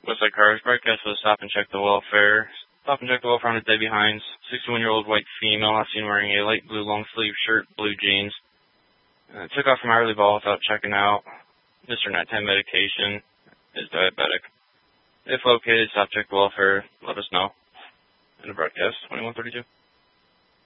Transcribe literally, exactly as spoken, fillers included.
Westside Cars, broadcast for the stop and check the welfare. Stop and check the welfare on a Debbie Hines, sixty-one-year-old white female, last seen wearing a light blue long-sleeve shirt, blue jeans. Uh, took off from Hourly Ball without checking out. Mister Nighttime medication is diabetic. If located, stop check the welfare. Let us know. In the broadcast, twenty-one thirty-two.